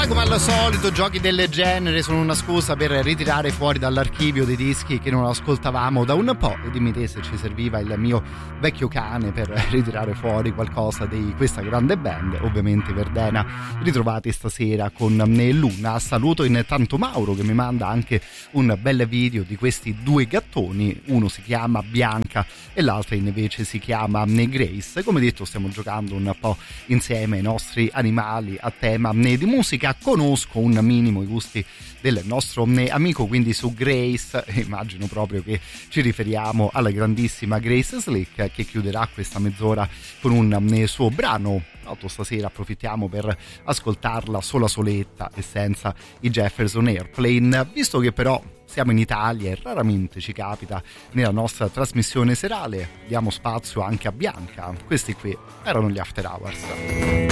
come al solito giochi del genere sono una scusa per ritirare fuori dall'archivio dei dischi che non ascoltavamo da un po', e dimmi te se ci serviva il mio vecchio cane per ritirare fuori qualcosa di questa grande band. Ovviamente Verdena ritrovati stasera con Luna. Saluto intanto Mauro che mi manda anche un bel video di questi due gattoni, uno si chiama Bianca e l'altra invece si chiama Grace. Come detto stiamo giocando un po' insieme ai nostri animali a tema di musica. Conosco un minimo i gusti del nostro amico, quindi su Grace immagino proprio che ci riferiamo alla grandissima Grace Slick, che chiuderà questa mezz'ora con un suo brano. Stasera approfittiamo per ascoltarla sola soletta e senza i Jefferson Airplane, visto che però siamo in Italia e raramente ci capita nella nostra trasmissione serale. Diamo spazio anche a Bianca. Questi qui erano gli After Hours.